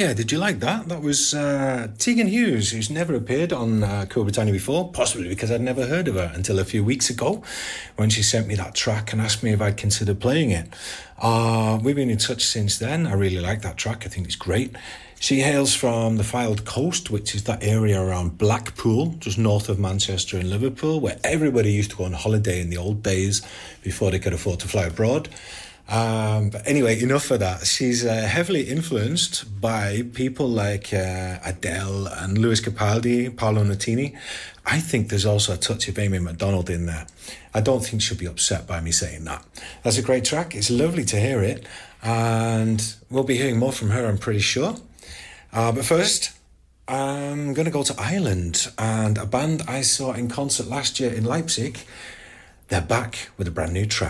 Yeah, did you like that? That was Tegan Hughes, who's never appeared on Cool Britannia before, possibly because I'd never heard of her until a few weeks ago when she sent me that track and asked me if I'd consider playing it. We've been in touch since then. I really like that track. I think it's great. She hails from the Fylde Coast, which is that area around Blackpool, just north of Manchester and Liverpool, where everybody used to go on holiday in the old days before they could afford to fly abroad. But anyway, enough of that. She's heavily influenced by people like Adele and Lewis Capaldi, Paolo Nutini. I think there's also a touch of Amy MacDonald in there. I don't think she'll be upset by me saying that. That's a great track. It's lovely to hear it. And we'll be hearing more from her, I'm pretty sure. But first, I'm going to go to Ireland. And a band I saw in concert last year in Leipzig, they're back with a brand new track.